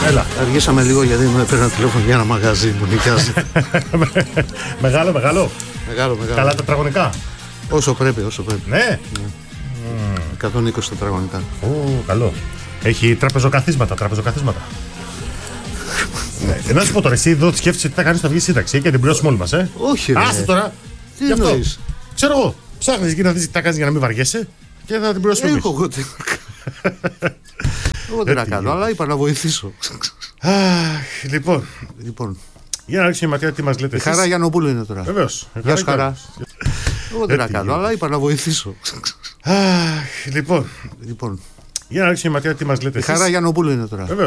Έλα. Αργήσαμε λίγο γιατί μου έπαιρνε ένα τηλέφωνο για ένα μαγαζί μου νοικιάζει. Μεγάλο. Μεγάλο. Καλά τετραγωνικά. Όσο πρέπει. Ναι. 120 τετραγωνικά. Καλό. Έχει τραπεζοκαθίσματα. Ναι. Να σου πω τώρα, εσύ εδώ σκέφτεσαι τι θα κάνεις, θα βγει σύνταξη και την πληρώσουμε όλοι μας, Όχι, ρε. Άσε τώρα. Τι εννοείς? Ξέρω εγώ. Ψάχνεις εκεί να δεις τι θα κάνεις για να μην βαριέσαι και θα την πληρώσουμε εμείς. Εγώ τι να κάνω, αλλά είπα να βοηθήσω. Λοιπόν. Για να ρίξουμε η ματιά τι μας λέτε Η Χαρά Γιαννοπούλου είναι τώρα. Βεβαίως. Γεια σου Χαρά. Εγώ τι να κάνω, αλλά είπα να βοηθήσω. Λοιπόν. Για να ρίξουμε η ματιά τι μας λέτε Η Χαρά Γιαννοπούλου είναι τώρα. Βεβαίως.